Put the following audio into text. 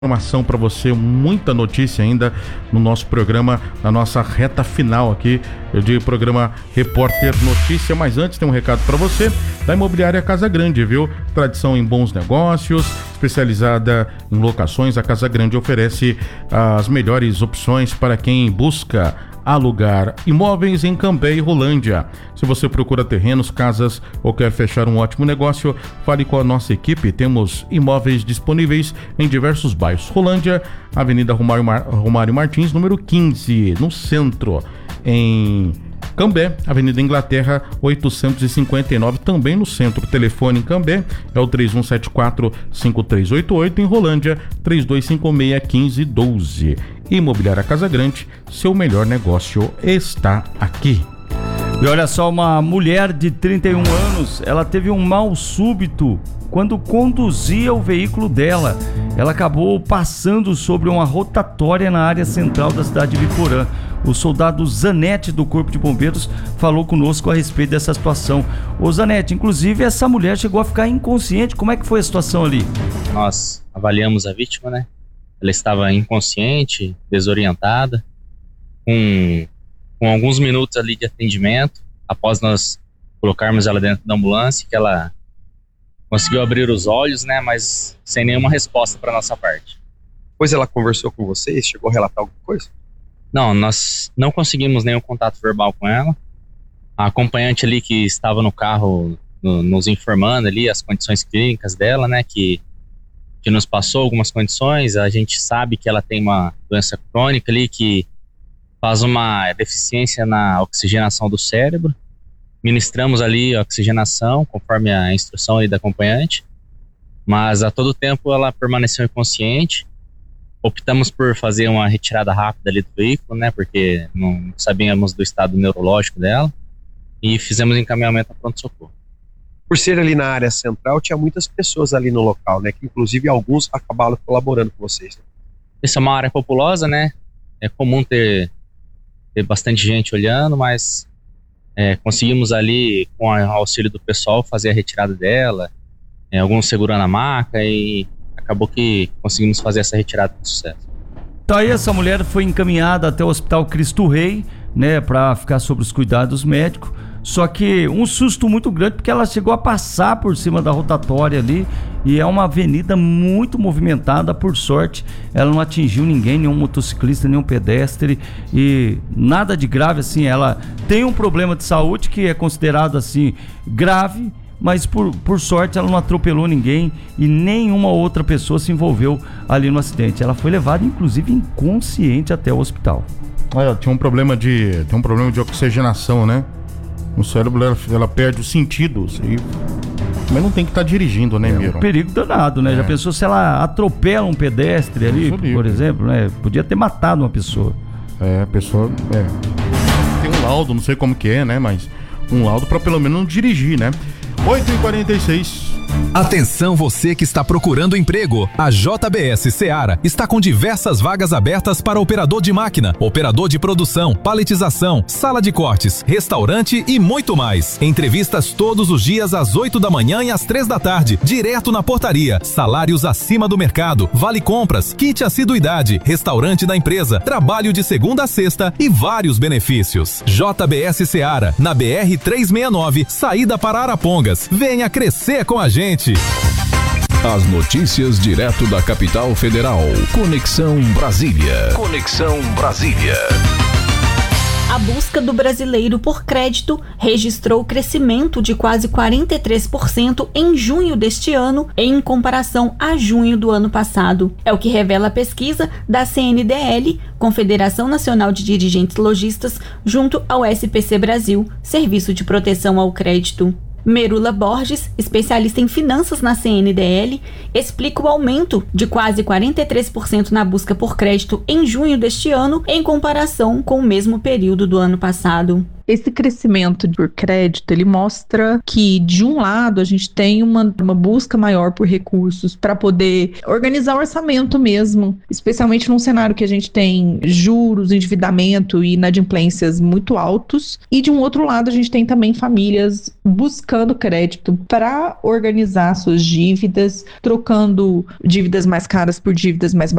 Informação para você, muita notícia ainda no nosso programa, na nossa reta final aqui de programa Repórter Notícia. Mas antes tem um recado para você da Imobiliária Casa Grande, viu? Tradição em bons negócios, especializada em locações, a Casa Grande oferece as melhores opções para quem busca alugar imóveis em Cambé e Rolândia. Se você procura terrenos, casas ou quer fechar um ótimo negócio, fale com a nossa equipe. Temos imóveis disponíveis em diversos bairros. Rolândia, Avenida Romário Martins, número 15, no centro. Em Cambé, Avenida Inglaterra 859, também no centro. O telefone em Cambé é o 3174-5388, em Rolândia 3256-1512. Imobiliária Casa Grande, seu melhor negócio está aqui. E olha só, uma mulher de 31 anos, ela teve um mal súbito quando conduzia o veículo dela. Ela acabou passando sobre uma rotatória na área central da cidade de Biporã. O soldado Zanetti, do Corpo de Bombeiros, falou conosco a respeito dessa situação. Ô Zanetti, inclusive essa mulher chegou a ficar inconsciente. Como é que foi a situação ali? Nós avaliamos a vítima, né? Ela estava inconsciente, desorientada, com alguns minutos ali de atendimento, após nós colocarmos ela dentro da ambulância, que ela conseguiu abrir os olhos, né, mas sem nenhuma resposta para nossa parte. Depois ela conversou com vocês, chegou a relatar alguma coisa? Não, nós não conseguimos nenhum contato verbal com ela. A acompanhante ali que estava no carro nos informando ali as condições clínicas dela, né, que nos passou algumas condições. A gente sabe que ela tem uma doença crônica ali que faz uma deficiência na oxigenação do cérebro. Ministramos ali a oxigenação conforme a instrução ali da acompanhante, mas a todo tempo ela permaneceu inconsciente. Optamos por fazer uma retirada rápida ali do veículo, né, porque não sabíamos do estado neurológico dela, e fizemos encaminhamento a pronto-socorro. Por ser ali na área central, tinha muitas pessoas ali no local, né? Que inclusive alguns acabaram colaborando com vocês. Né? Essa é uma área populosa, né? É comum ter bastante gente olhando, mas conseguimos ali, com o auxílio do pessoal, fazer a retirada dela, alguns segurando a maca, e acabou que conseguimos fazer essa retirada com sucesso. Então aí essa mulher foi encaminhada até o Hospital Cristo Rei, né? Para ficar sob os cuidados médicos. Só que um susto muito grande, porque ela chegou a passar por cima da rotatória ali, e é uma avenida muito movimentada. Por sorte, ela não atingiu ninguém, nenhum motociclista, nenhum pedestre, e nada de grave assim. Ela tem um problema de saúde que é considerado assim grave, mas por sorte ela não atropelou ninguém e nenhuma outra pessoa se envolveu ali no acidente. Ela foi levada inclusive inconsciente até o hospital. Olha, tem um problema de oxigenação, né? No cérebro ela perde os sentidos, mas não tem que estar dirigindo, né, Miro? É um perigo danado, né? Já pensou se ela atropela um pedestre ali, por exemplo, né? Podia ter matado uma pessoa. A pessoa tem um laudo, não sei como que é, né? Mas um laudo para pelo menos não dirigir, né? 8h46. Atenção, você que está procurando emprego. A JBS Seara está com diversas vagas abertas para operador de máquina, operador de produção, paletização, sala de cortes, restaurante e muito mais. Entrevistas todos os dias às 8 da manhã e às 3 da tarde, direto na portaria. Salários acima do mercado, vale compras, kit assiduidade, restaurante da empresa, trabalho de segunda a sexta e vários benefícios. JBS Seara, na BR 369, saída para Arapongas. Venha crescer com a gente. As notícias direto da capital federal. Conexão Brasília. Conexão Brasília. A busca do brasileiro por crédito registrou crescimento de quase 43% em junho deste ano, em comparação a junho do ano passado. É o que revela a pesquisa da CNDL, Confederação Nacional de Dirigentes Lojistas, junto ao SPC Brasil, Serviço de Proteção ao Crédito. Merula Borges, especialista em finanças na CNDL, explica o aumento de quase 43% na busca por crédito em junho deste ano, em comparação com o mesmo período do ano passado. Esse crescimento por crédito, ele mostra que, de um lado, a gente tem uma busca maior por recursos para poder organizar o orçamento mesmo, especialmente num cenário que a gente tem juros, endividamento e inadimplências muito altos. E, de um outro lado, a gente tem também famílias buscando crédito para organizar suas dívidas, trocando dívidas mais caras por dívidas mais